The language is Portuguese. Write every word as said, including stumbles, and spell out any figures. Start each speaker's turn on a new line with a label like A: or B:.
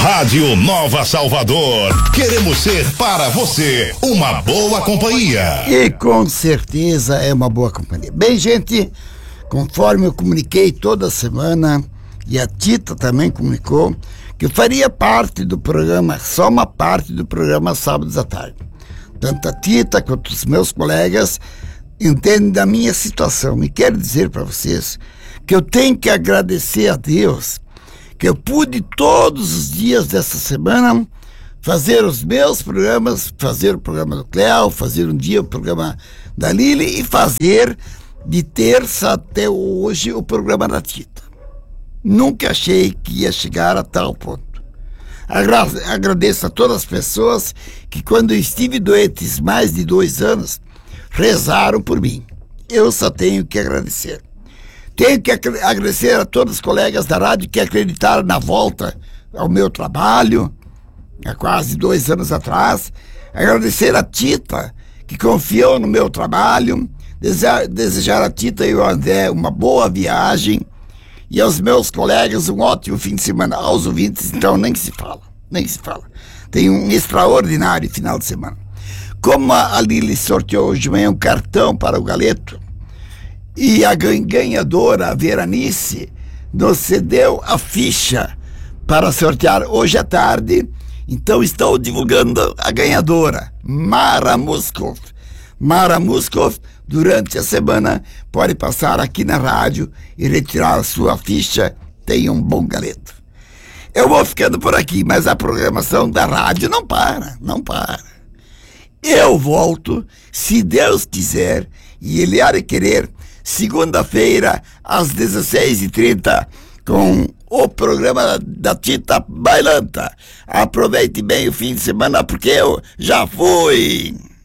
A: Rádio Nova Salvador. Queremos ser para você uma boa companhia.
B: E com certeza é uma boa companhia. Bem, gente, conforme eu comuniquei toda semana, e a Tita também comunicou, que eu faria parte do programa, só uma parte do programa sábados à tarde. Tanto a Tita quanto os meus colegas entendem da minha situação. E quero dizer para vocês que eu tenho que agradecer a Deus que eu pude todos os dias dessa semana fazer os meus programas, fazer o programa do Cléo, fazer um dia o programa da Lili e fazer de terça até hoje o programa da Tita. Nunca achei que ia chegar a tal ponto. Agra- agradeço a todas as pessoas que, quando eu estive doente mais de dois anos, rezaram por mim. Eu só tenho que agradecer. Tenho que agradecer a todos os colegas da rádio que acreditaram na volta ao meu trabalho, há quase dois anos atrás. Agradecer a Tita, que confiou no meu trabalho. Desejar, desejar a Tita e o André uma boa viagem. E aos meus colegas um ótimo fim de semana. Aos ouvintes, então, nem se fala. Nem se fala. Tem um extraordinário final de semana. Como a Lili sorteou hoje de manhã um cartão para o Galeto, e a ganhadora, a Veranice, nos cedeu a ficha para sortear hoje à tarde. Então estou divulgando a ganhadora, Mara Muskov. Mara Muskov, durante a semana, pode passar aqui na rádio e retirar a sua ficha. Tenha um bom galeto. Eu vou ficando por aqui, mas a programação da rádio não para, não para. Eu volto, se Deus quiser, e Ele há de querer, segunda-feira, às dezesseis e trinta, com o programa da Tita Bailanta. Aproveite bem o fim de semana, porque eu já fui.